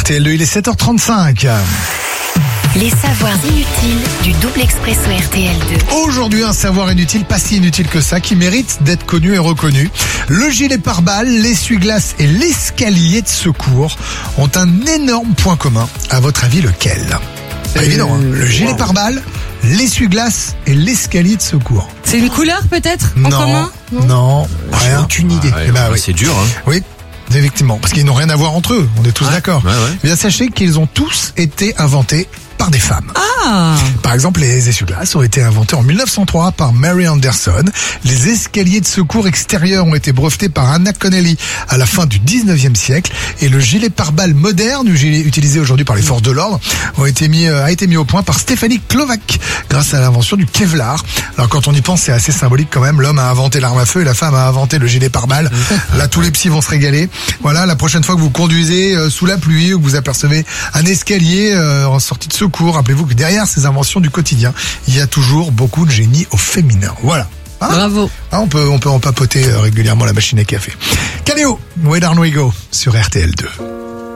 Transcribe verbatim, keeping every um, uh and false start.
R T L deux, il est sept heures trente-cinq. Les savoirs inutiles du double expresso R T L deux. Aujourd'hui, un savoir inutile, pas si inutile que ça, qui mérite d'être connu et reconnu. Le gilet pare-balles, l'essuie-glace et l'escalier de secours ont un énorme point commun. À votre avis, lequel ? Pas évident, hein. Le gilet wow. pare-balles, l'essuie-glace et l'escalier de secours. C'est une couleur peut-être en Non, commun non, J'ai rien. aucune idée. Eh ben oui. C'est dur, hein. Oui, effectivement, parce qu'ils n'ont rien à voir entre eux, on est tous Ouais, d'accord. ouais, ouais. Eh bien, sachez qu'ils ont tous été inventés par des femmes. Ah, Par exemple, les essuie-glaces ont été inventés en mille neuf cent trois par Mary Anderson. Les escaliers de secours extérieurs ont été brevetés par Anna Connelly à la fin du dix-neuvième siècle. Et le gilet pare-balles moderne, le gilet utilisé aujourd'hui par les forces de l'ordre, ont été mis, a été mis au point par Stéphanie Klovac grâce à l'invention du Kevlar. Alors quand on y pense, c'est assez symbolique quand même. L'homme a inventé l'arme à feu et la femme a inventé le gilet pare-balles. Là, tous les psys vont se régaler. Voilà, la prochaine fois que vous conduisez euh, sous la pluie ou que vous apercevez un escalier euh, en sortie de secours, rappelez-vous que derrière ces inventions du quotidien, il y a toujours beaucoup de génie au féminin. Voilà. Hein bravo. Ah, on peut, on peut en papoter euh, régulièrement la machine à café. Caléo, Where We Go sur R T L deux.